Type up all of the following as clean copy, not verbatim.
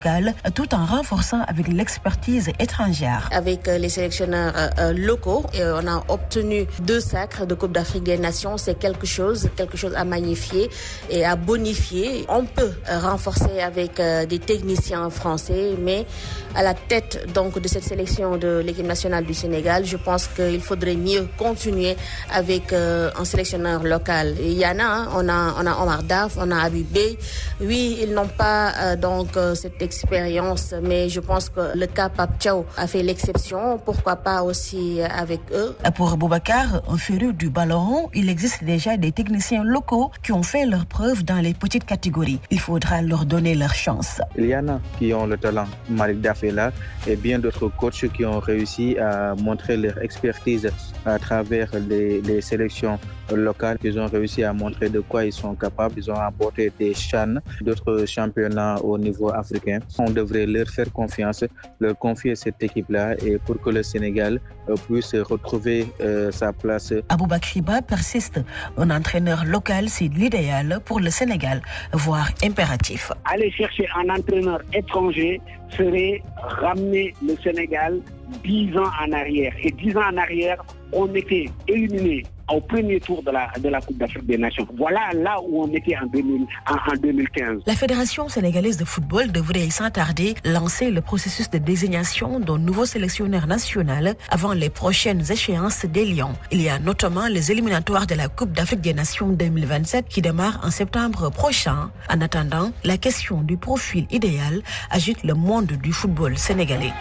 tout en renforçant avec l'expertise étrangère. Avec les sélectionneurs locaux, on a obtenu 2 sacres de Coupe d'Afrique des Nations. C'est quelque chose à magnifier et à bonifier. On peut renforcer avec des techniciens français, mais à la tête donc de cette sélection de l'équipe nationale du Sénégal, je pense qu'il faudrait mieux continuer avec un sélectionneur local. Il y en a, on a Omar Daf, on a Habib Beye. Oui, ils n'ont pas donc cette expérience, mais je pense que le cas Pape Thiaw a fait l'exception. Pourquoi pas aussi avec eux? Pour Boubacar, un féru du ballon, il existe déjà des techniciens locaux qui ont fait leurs preuves dans les petites catégories. Il faudra leur donner leur chance. Il y en a qui ont le talent. Malik Daf est là et bien d'autres coachs qui ont réussi à montrer leur expertise à travers les sélections locales. Ils ont réussi à montrer de quoi ils sont capables. Ils ont remporté des CHAN, d'autres championnats au niveau africain. On devrait leur faire confiance, leur confier cette équipe-là et pour que le Sénégal puisse retrouver sa place. Aboubakry Ba persiste. Un entraîneur local, c'est l'idéal pour le Sénégal, voire impératif. Aller chercher un entraîneur étranger serait ramener le Sénégal 10 ans en arrière. Et 10 ans en arrière, on était éliminé au premier tour de la Coupe d'Afrique des Nations. Voilà là où on était en 2015. La Fédération sénégalaise de football devrait sans tarder lancer le processus de désignation d'un nouveau sélectionneur national avant les prochaines échéances des Lions. Il y a notamment les éliminatoires de la Coupe d'Afrique des Nations 2027 qui démarrent en septembre prochain. En attendant, la question du profil idéal agite le monde du football sénégalais.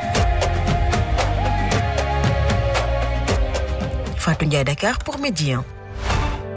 Fatou Ndiaye, Dakar pour Médien.